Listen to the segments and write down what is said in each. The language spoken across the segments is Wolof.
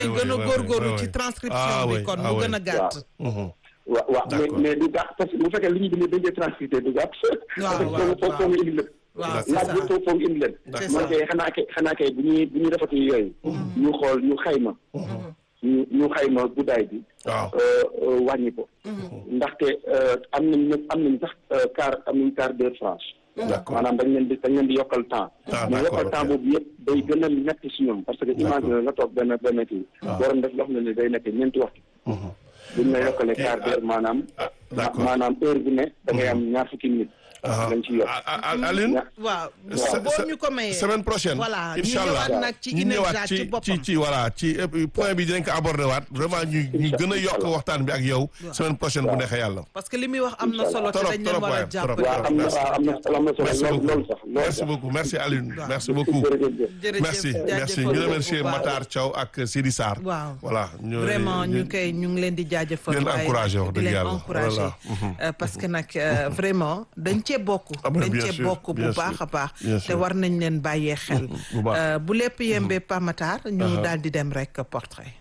gën a góorgóorlu ci transcription bi kon mu gën a gàtt. waaw mais du gàtt parce que bu fekkee li ñu bind dañ koy transcripté du gàtt. waaw foofu nga indi lépp. waaw c'est laaj ça bi foofu nga indi leen. c'est moo ça koy xanaa kay bu ñuy defati yooyu. ñu xool ñu xayma. ñu xayma guddaay bi. wàññi ko. ndaxte am nañ sax quart d'heure franche. d'accord maanaam dañ leen di yokkal temps. mais yokkal temps boobu yëpp day gën a metti si ñoom parce que imagine nga toog benn kii. waroon def loo xam ne day nekk ñeenti waxtu. buñ la yokkale quart d'heure maanaam heure bu ne da ngay am ñaar fukki minutes. lañ ci yokk Aline. waaw boo ñu ko mayee semaine prochaine. voilà ñu incha allah ñëwaat nag ci INEFJA ci boppam ci point bi dinañ ko aborder waat vraiment ñu gën a yokk waxtaan bi ak yow. semaine prochaine bu neexee yàlla. parce que li muy wax am na solo te dañ leen war a jàppale. am na solo loolu sax. merci beaucoup merci Aline merci beaucoup. merci ñu remercier Matar Thiaw ak Sidi Sarr. waaw voilà vraiment ñu ngi leen di jaajëfal. leen encouragé wax dëgg yàlla encouragé parce que nag vraiment dañ cee bokk bu baax a baax te war nañ leen bàyyee xel bu lépp yembee Pamatar ñu daal di dem rek portrait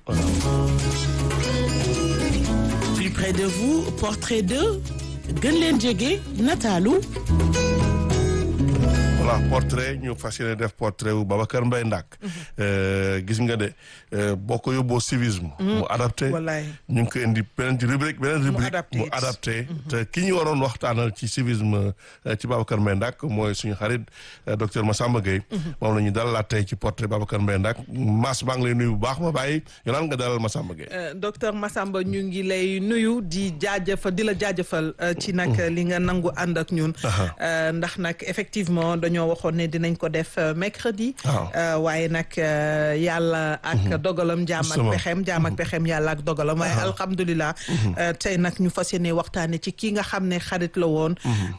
plus près de vous portrait de gën leen jege nataalu voilà portrait ñu fas yéene def portrait wu Babacar Mbaye Ndack gis nga de boo ko yóbboo civisme mu adapté ñu ngi ko indi beneen rubrique mu adapté te ki ñu waroon waxtaanal ci civisme ci Babacar Mbaye Ndack mooy suñu xarit docteur Massamba Gueye moom la ñu dalalaat tey ci portrait Babacar Mbaye Ndack Mass maa ngi lay nuyu bu baax ma bàyyi ñu naan nga dalal Massamba Gueye docteur Massamba ñu ngi lay nuyu di la jaajëfal ci nag li nga nangu ànd ak ñun ndax nag effectivement dañoo waxoon ne dinañ ko def mercredi waaye nag yàlla ak dogalam jaam ak pexem yàlla ak dogalam waaye alhamdulilah tey nag ñu fas yéene waxtaane ci kii nga xam ne xarit la woon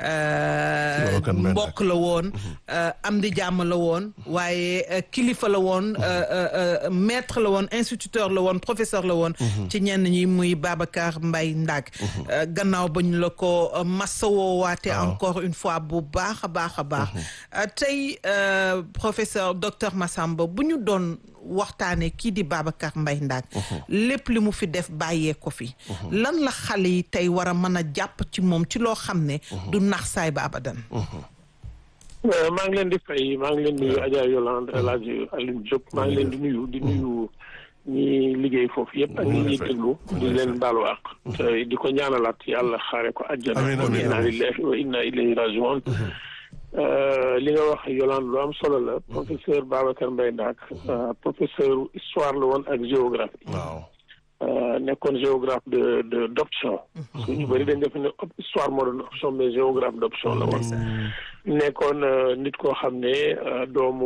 mbokk la woon am di jàmm la woon waaye kilifa la woon maître la woon instituteur la woon professeur la woon ci ñenn ñi muy Babacar Mbaye Ndack gannaaw ba ñu la ko massawoo waate encore une fois bu baax a baax a baax tey professeur docteur Massamba bu ñu doon waxtaane kii di Babacar Mbaye Ndack lépp li mu fi def bàyyee ko fi lan la xale yi tey war a mën a jàpp ci moom ci loo xam ne du nax saay ba abadan maa ngi leen di fay maa ngi leen di nuyu Adja Yolande El Hadj Alioune Diop maa ngi leen di nuyu ñi liggéey foofu yëpp ak ñi ñuy déglu di leen baalu àq te di ko ñaanalaat yàlla xaare ko àjjana inna lillahi wa inna ilayhi rajiun li nga wax Yolande lu am solo la professeur Babacar Mbaye Ndack professeur histoire la woon ak géographie nekkoon géographe d'option parce que ñu bëri dañ def ne histoire moo doon option mais géographe d'option la woon nekkoon nit koo xam ne doomu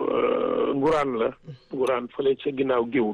nguraan fële ca ginnaaw géwul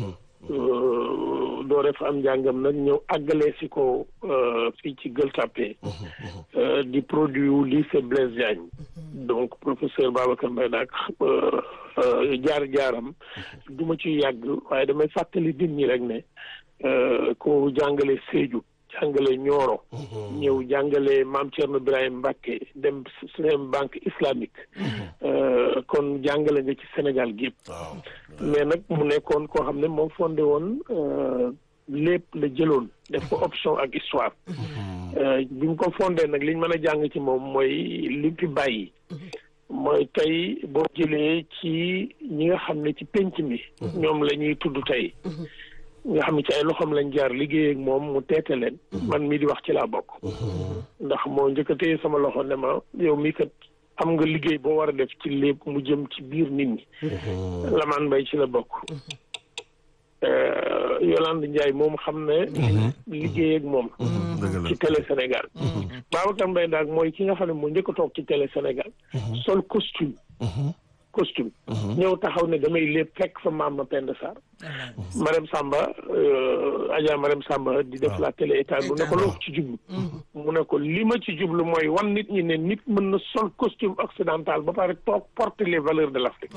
doo def am njàngam nag ñëw àggalee si ko fii ci Gueule Tapée di produit wu lycée Blaise Diagne donc professeur Babacar Mbaye Ndack jaar-jaaram du ma ci yàgg waaye damay fàttali nit ñi rek ne ko jàngale Sédhiou jàngale Nioro ñëw jàngale Maam Thierno Birahim Mbacké dem banque islamique kon jàngale nga ci Sénégal gi yëpp mais nag mu nekkoon koo xam ne moom fondé woon lépp la jëloon def ko option ak histoire bi mu ko fondé nag liñ mën a jàng ci moom mooy li fi bàyyi mooy tey boo jëlee ci ñi nga xam ne ci penc mi ñoom la ñuy tudd tey nga xam ne ci ay loxoom lañ jaar liggéey ak moom mu teete leen man mii di wax ci laa bokk ndax moo njëkkatee sama loxo ne ma yow mii kat am nga liggéey boo war a def ci lépp mu jëm ci biir nit ñi Lamane Mbaye ci la bokk Yolande Ndiaye moom xam ne liggéey ak moom ci Télé Sénégal Babacar Mbaye Ndack mooy ki nga xam ne moo njëkk a toog ci Télé Sénégal sol costume ñëw taxaw ne damay lépp fekk fa maam ma Penda Sarr Marème Samba Adja Marème Samba di def la télé état mu ne ko loo ci jublu mu ne ko li ma ci jublu mooy wan nit ñi ne nit mën na sol costume occidental ba pare toog porter les valeurs de l'Afrique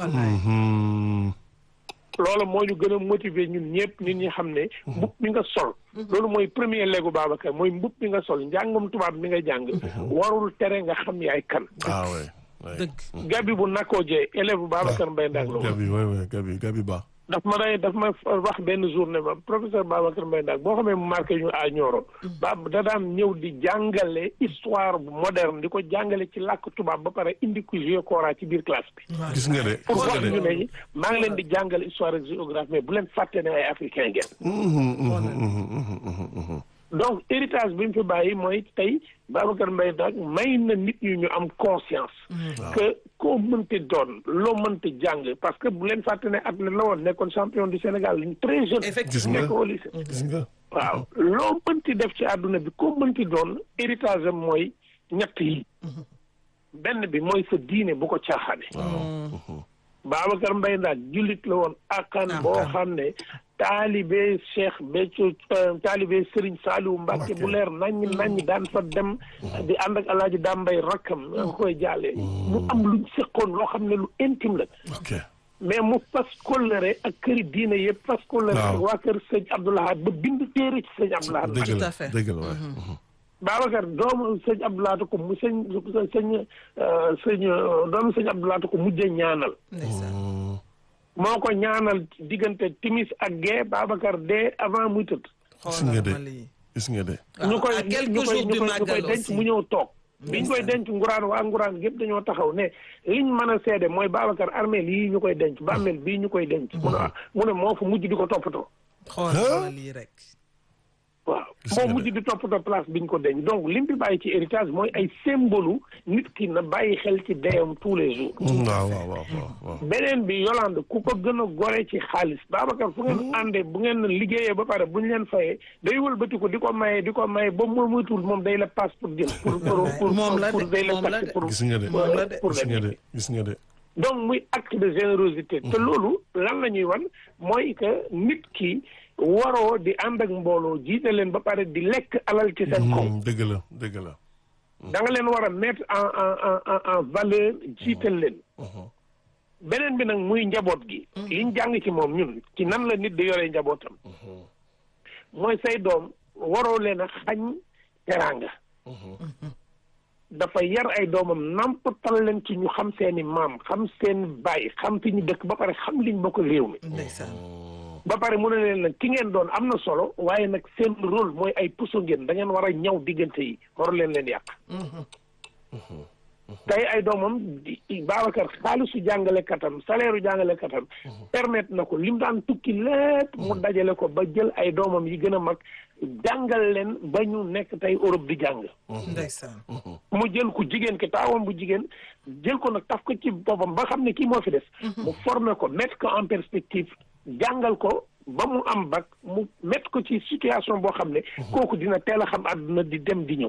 loolu moo ñu gën a motiver ñun ñëpp nit ñi xam ne mbub mi nga sol loolu mooy premier léegu Babacar mooy mbub mi nga sol njàngum tubaab mi nga jàng warul tere nga xam yaay kan dëgg Gabi bu Nakoje élève bu Babacar Mbaye Ndack la Gabi Ba daf ma wax benn journée ma professeur Babacar Mbaye Ndak boo xamee mu marqué ñu à Nioro da daan ñëw di jàngale histoire moderne di ko jàngale ci làkk tubaab ba pare indi ko géocora ci biir classe bi. gis nga de pour wax ñu ne maa ngi leen di jàngale histoire ak géographie mais bu leen fàtte ne ay africain ngeen. donc héritage bi mu fi bàyyi mooy tey Babacar Mbaye Ndak may na nit ñi ñu am conscience que koo mënti doon loo mënti jàng parce que bu leen fàtte ne athlète la woon nekkoon champion du Sénégal très jeune nekk au lycée waaw loo mënti def ci àdduna bi koo mënti doon héritage am mooy ñett yi benn bi mooy sa diine bu ko caaxaane Babacar Mbaye Ndak jullit la woon akan boo xam ne taalibe Cheikh Béthio taalibe Serigne Saliou Mbacke bu leer naññ daan fa dem di ànd ak Alaaji Dambay rakkam nga koy jàllee mu am luñ seqoon loo xam ne lu intime la mais mu fas kóllëre ak këri diine yëpp fas kóllëre ak waa kër sëñ Abdoulahad ba bind téere ci sëñ Abdoulahad dëgg la Babacar doomu sëñ Abdoulahad ko mu doomu sëñ Abdoulahad ko mujjee ñaanal moo ko ñaanal diggante timis ak gee Babacar dee avant muy tëdd. gis nga de. ñu koy denc mu ñëw toog. biñ koy denc waa nguraan gépp dañoo taxaw ne liñ mën a seede mooy Babacar armeel yii ñu koy denc bàmmeel bii ñu koy denc. mu ne moo fa mujj di ko toppatoo. xoolal lii rek. waaw moo mujj di toppatoo place biñ ko denc donc lim bi bàyyi ci héritage mooy ay symbole nit ki na bàyyi xel ci deyam tous les jours. waaw. beneen bi Yolande ku ko gën a gore ci xaalis Babacar fu ngeen àndee bu ngeen liggéeyee ba pare bu ñu leen fayee day wëlbati ko di ko maye ba mu muytul moom day la passe pour jël. pour day la tax pour gis nga de gis nga de. donc muy acte de générosité. te loolu lan la ñuy wan mooy que nit ki. waroo di ànd ak mbooloo jiite leen ba pare di lekk alal ci seen kaw. dëgg la. da nga leen war a mettre en valeur jiital leen. beneen bi nag muy njaboot gi. liñ jàng ci moom ñun ci nan la nit di yoree njabootam. mooy say doom waroo leen a xañ teraanga. dafa yar ay doomam nampatal leen ci ñu xam seeni maam xam seen baay xam fi ñu dëkk ba pare xam liñ bokk réew mi. ba pare mu ne leen nag ki ngeen doon am na solo waaye nag seen rôle mooy ay puso ngeen da ngeen war a ñaw diggante yi waru leen yàq. tey ay doomam Babacar xaalisu jàngalekatam salaire jàngalekatam permettre na ko lim daan tukki lépp mu dajale ko ba jël ay doomam yi gën a mag jàngal leen ba ñu nekk tey Europe di jàng. ndeysaan. mu jël ko jigéen ki taawam bu jigéen jël ko nag taf ko ci boppam ba xam ne kii moo fi des. mu former ko mettre ko en perspective. jàngal ko ba mu am bac mu mettre ko ci situation boo xam ne kooku dina teel a xam àdduna di dem di ñëw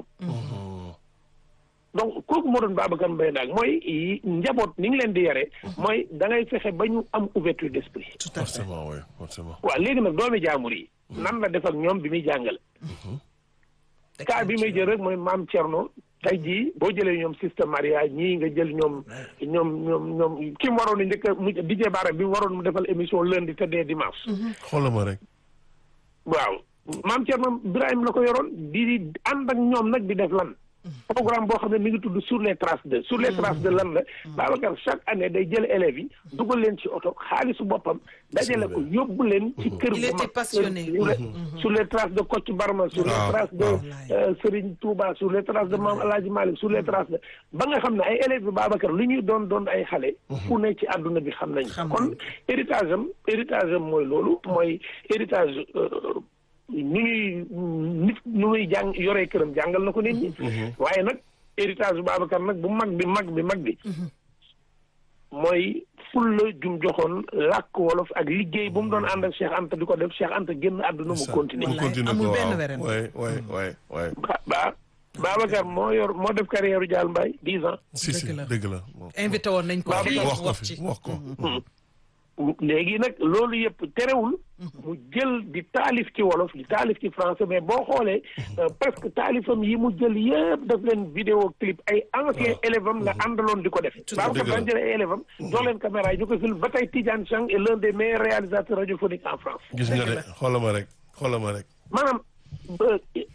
donc kooku moo doon Babacar Mbaye Ndak mooy njaboot ni ngi leen di yare mooy da ngay fexe ba ñu am ouverture d'esprit. tout à fait forcément. waaw léegi nag doomi jaamur yi nan la def ak ñoom bi muy jàngale cas bi may jël rek mooy maam Thierno tey jii boo jëlee ñoom système mariage ñii nga jël ñoom ki mu waroon a njëkk a DJ Bara bi mu waroon mu defal émission lundi te dee dimanche. xoolal ma rek. waaw maam Thierno Birahim la ko yoroon di ànd ak ñoom nag di def lan. programme boo xam ne mi ngi tudd sur les traces de lan la Babacar chaque année day jël élèves yi dugal leen ci oto xaalisu boppam dajale ko yóbbu leen ci kër bu mag. il était passionné. sur les traces de Kocc Barma sur les traces de Serigne Touba sur les traces de Mame Alhaji Malick sur les traces de ba nga xam ne ay élèves bi Babacar li ñuy doon ay xale fu ne ci àdduna bi xam nañ kon héritage am mooy loolu mooy héritage nu muy yoree këram jàngal na ko nit ñi. waaye nag héritage bu Babacar nag bu mag bi. mooy fulla jum joxoon làkk wolof ak liggéey bu mu doon ànd ak Cheikh Anta di ko def Cheikh Anta génn àdduna mu continuer. amul benn wérén. waay. Babacar moo def carrière u Dial Mbaye 10 ans. si dëgg la. invité woon nañ ko fii wax ko. léegi nag loolu yëpp terewul mu jël di taalif ci wolof di taalif ci français mais boo xoolee presque taalifam yi mu jël yëpp daf leen vidéo clip ay ancien élève am la àndaloon di ko def Babacar daan jël ay élève am jox leen caméra yi ñu ko film ba tey Tidiane Chang est l'un des meilleurs réalisateurs radiophoniques en France. gis nga de xoolal ma rek maanaam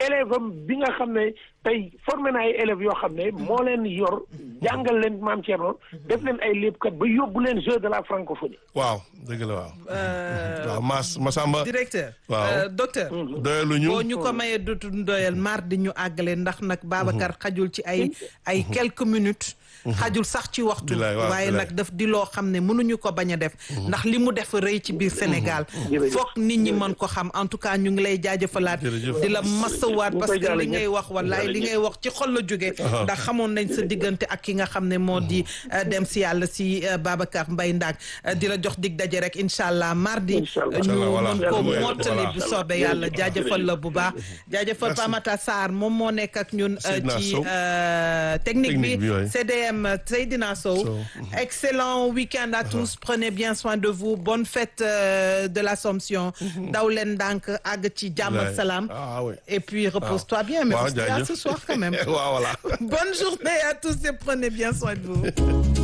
élève am bi nga xam ne tey formé na ay élèves yoo xam ne moo leen yor jàngal leen Maam Thierno def leen ay léebkat ba yóbbu leen jeu de la francophonie. waaw dëgg la waaw. waaw Massamba. directeur. waaw docteur. doyaluñu. boo ñu ko mayee dutu doyal mardi ñu àggale ndax nag Babacar xajul ci ay quelques minutes. xajul sax ci waxtu. waaye nag daf di loo xam ne mënuñu ko bañ a def. ndax li mu def rëy ci biir Sénégal. foog nit ñi mën ko xam en tout cas ñu ngi lay jaajëfalaat. di la masawaat parce que li ngay wax wallaay li ngay wax ci xol la jóge ndax xamoon nañ sa diggante ak ki nga xam ne moo di dem si yàlla si Babacar Mbaye Ndack di la jox dig daje rek incha allah mardi. ñu mën ko mottali bu soobee yàlla jaajëfal la bu baax. jaajëfal Pamata Sarr moom moo nekk ak ñun ci technique bi CDM Seydina Sow. Excellent week-end à tous. Prenez bien soin de vous. Bonne fête de l'Assomption. daw leen ndànk àgg ci jàmm ak salaam. Et puis repose-toi bien, mais on se dit à ce soir quand même. Bonne journée à tous et prenez bien soin de vous.